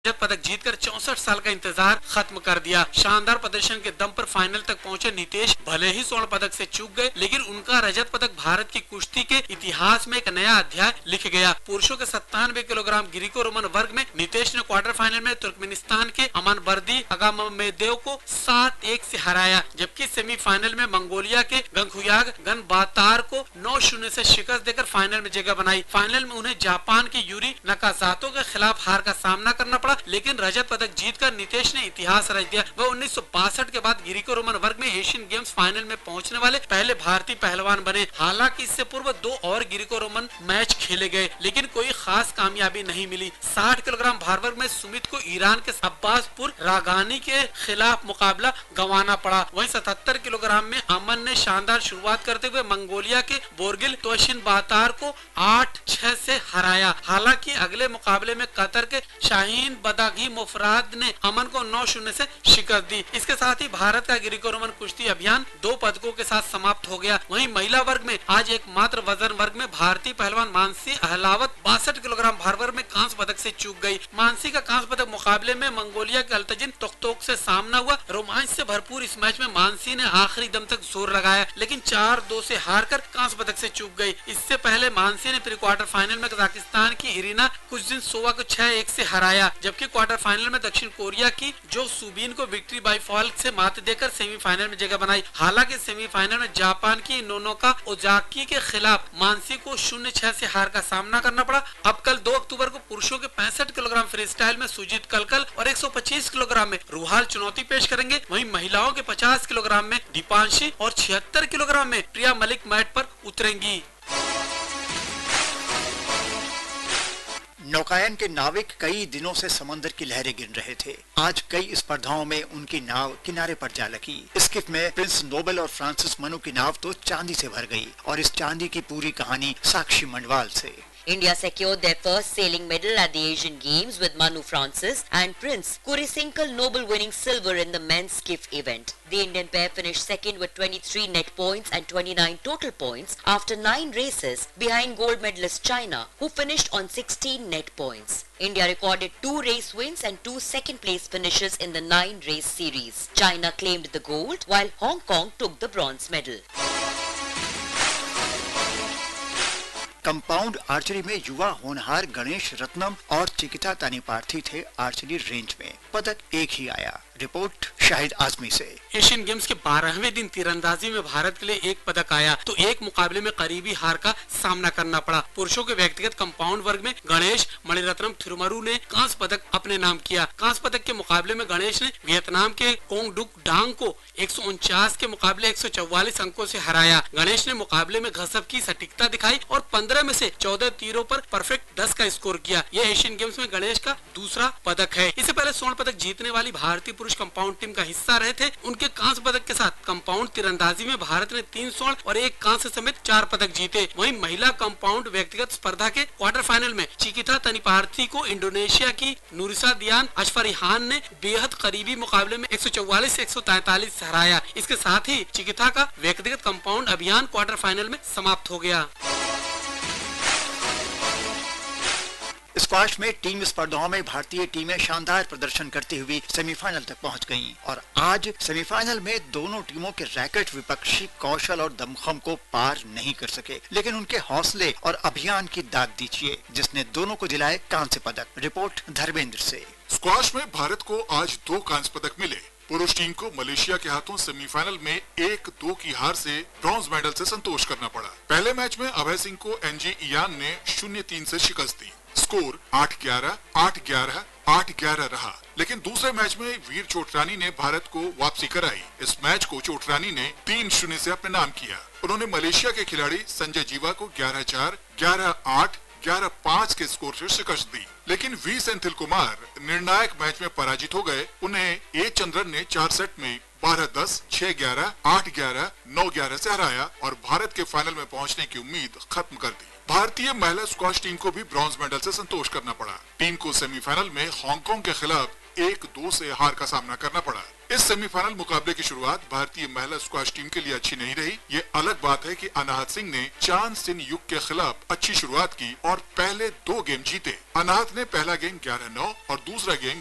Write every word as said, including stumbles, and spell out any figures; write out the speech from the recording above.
रजत पदक जीतकर चौसठ साल का इंतजार खत्म कर दिया। शानदार प्रदर्शन के दम पर फाइनल तक पहुंचे नीतेश भले ही स्वर्ण पदक से चूक गए, लेकिन उनका रजत पदक भारत की कुश्ती के इतिहास में एक नया अध्याय लिख गया। पुरुषों के सत्तानवे किलोग्राम ग्रीको रोमन वर्ग में नीतेश ने क्वार्टर फाइनल में तुर्कमेनिस्तान के अमानबर्दी अगाममेदेव को सात एक से हराया, जबकि सेमीफाइनल में मंगोलिया के गंगखुयाग गनबातार को नौ शून्य से शिकस्त देकर फाइनल में जगह बनाई। फाइनल में उन्हें जापान के यूरी नकाजातो के खिलाफ हार का सामना करना पड़ा, लेकिन रजत पदक जीतकर नीतेश ने इतिहास रच दिया। वह उन्नीस सौ बासठ के बाद ग्रीको रोमन वर्ग में एशियन गेम्स फाइनल में पहुंचने वाले पहले भारतीय पहलवान बने। हालांकि इससे पूर्व दो और ग्रीको रोमन मैच खेले गए, लेकिन कोई खास कामयाबी नहीं मिली। साठ किलोग्राम भार वर्ग में सुमित को ईरान के अब्बासपुर रागानी के खिलाफ मुकाबला गंवाना पड़ा। वहीं सतहत्तर किलोग्राम में अमन ने शानदार शुरुआत करते हुए मंगोलिया के बोरगिल तोशिन बातार को आठ छह से हराया। हालांकि अगले मुकाबले में कतर के शाहीन बदागी मुफराद ने अमन को नौ शून्य से शिकस्त दी। इसके साथ ही भारत का ग्रीको रोमन कुश्ती अभियान दो पदकों के साथ समाप्त हो गया। वहीं महिला वर्ग में आज एकमात्र वजन वर्ग में भारतीय पहलवान मानसी अहलावत बासठ किलोग्राम भार वर्ग में कांस्य पदक से चूक गई। मानसी का कांस्य पदक मुकाबले में मंगोलिया के अल्तजिन तोक्तोक से सामना हुआ। रोमांच से भरपूर इस मैच में मानसी ने आखिरी दम तक जोर लगाया, लेकिन चार दो से हार कर कांस्य पदक से चूक गई। इससे पहले मानसी ने प्री क्वार्टर फाइनल में कजाकिस्तान की इरिना कुज्जिनसोवा को छह एक से हराया, जबकि क्वार्टर फाइनल में दक्षिण कोरिया की जो सुबीन को विक्ट्री बाय फॉल से मात देकर सेमीफाइनल में जगह बनाई। हालांकि सेमीफाइनल में जापान की नोनोका ओजाकी के खिलाफ मानसी को शून्य छह से हार का सामना करना पड़ा। अब कल दो अक्टूबर को पुरुषों के पैंसठ किलोग्राम फ्री स्टाइल में सुजीत कलकल और एक सौ पच्चीस किलोग्राम में रूहाल चुनौती पेश करेंगे। वहीं महिलाओं के पचास किलोग्राम में दीपांशी और छिहत्तर किलोग्राम में प्रिया मलिक मैट पर उतरेंगी। नौकायन के नाविक कई दिनों से समंदर की लहरें गिन रहे थे। आज कई स्पर्धाओं में उनकी नाव किनारे पर जा लगी। स्किफ में प्रिंस नोबेल और फ्रांसिस मनु की नाव तो चांदी से भर गई, और इस चांदी की पूरी कहानी साक्षी मंडवाल से। India secured their first sailing medal at the Asian Games with Manu Francis and Prince Kurisinkal Noble winning silver in the men's skiff event. The Indian pair finished second with twenty-three net points and twenty-nine total points after nine races behind gold medalist China, who finished on sixteen net points. India recorded two race wins and two second place finishes in the nine race series. China claimed the gold while Hong Kong took the bronze medal. Compound archery में युवा होनहार गणेश रत्नम और चिकिता तानीपार्थी थे archery range में। पदक एक ही आया। Report Shahid Azmi से। एशियन गेम्स के बारहवें दिन तीरंदाजी में भारत के लिए एक पदक आया, तो एक मुकाबले में करीबी हार का सामना करना पड़ा। पुरुषों के व्यक्तिगत कंपाउंड वर्ग में गणेश मणिरत्नम थिरुमरु ने कांस्य पदक अपने नाम किया। कांस्य पदक के मुकाबले में गणेश ने वियतनाम के कोंग डुक डांग को एक सौ उनचास के मुकाबले एक सौ चौवालीस अंकों से हराया। गणेश ने मुकाबले में गजब की सटीकता दिखाई और पंद्रह में से चौदह तीरों पर परफेक्ट दस का स्कोर किया। यह एशियन गेम्स में गणेश का दूसरा पदक है। इससे पहले स्वर्ण पदक जीतने वाली भारतीय पुरुष कंपाउंड टीम का हिस्सा रहे थे। उनके कांस्य पदक के साथ कंपाउंड तीरंदाजी में भारत ने तीन स्वर्ण और एक कांस्य समेत चार पदक जीते। वहीं महिला कंपाउंड व्यक्तिगत स्पर्धा के क्वार्टर फाइनल में चिकिता तनिपार्थी को इंडोनेशिया की नूरिसा दियान अशफरीहान ने बेहद करीबी मुकाबले में एक सौ चौवालीस से एक सौ तैंतालीस से हराया। इसके साथ ही चिकिता का व्यक्तिगत कंपाउंड अभियान क्वार्टर फाइनल में समाप्त हो गया। स्क्वाश में टीम स्पर्धाओं में भारतीय टीमें शानदार प्रदर्शन करती हुई सेमीफाइनल तक पहुंच गईं, और आज सेमीफाइनल में दोनों टीमों के रैकेट विपक्षी कौशल और दमखम को पार नहीं कर सके, लेकिन उनके हौसले और अभियान की दाद दीजिए, जिसने दोनों को दिलाए कांस्य पदक। रिपोर्ट धर्मेंद्र से। स्क्वाश में भारत को आज दो कांस्य पदक मिले। पुरुष टीम को मलेशिया के हाथों सेमीफाइनल में एक दो की हार से ब्रॉन्ज मेडल से संतोष करना पड़ा। पहले मैच में अभय सिंह को एनजी इयान ने शून्य तीन से शिकस्त दी। स्कोर आठ ग्यारह, आठ ग्यारह, आठ ग्यारह रहा, लेकिन दूसरे मैच में वीर चोटरानी ने भारत को वापसी कराई। इस मैच को चोटरानी ने तीन शून्य से अपने नाम किया। उन्होंने मलेशिया के खिलाड़ी संजय जीवा को ग्यारह चार, ग्यारह आठ, ग्यारह पाँच के स्कोर से शिकस्त दी, लेकिन वी सेंथिल कुमार निर्णायक मैच में पराजित हो गए। उन्हें ए चंद्रन ने चार सेट में बारह दस, छह ग्यारह, आठ ग्यारह, नौ ग्यारह से हराया और भारत के फाइनल में पहुंचने की उम्मीद खत्म कर दी। भारतीय महिला स्क्वाश टीम को भी ब्रॉन्ज मेडल से संतोष करना पड़ा। टीम को सेमीफाइनल में हांगकांग के खिलाफ एक दो से हार का सामना करना पड़ा। इस सेमीफाइनल मुकाबले की शुरुआत भारतीय महिला स्क्वाश टीम के लिए अच्छी नहीं रही। ये अलग बात है कि अनाहत सिंह ने चांद सिंह युग के खिलाफ अच्छी शुरुआत की और पहले दो गेम जीते। अनाहत ने पहला गेम ग्यारह नौ और दूसरा गेम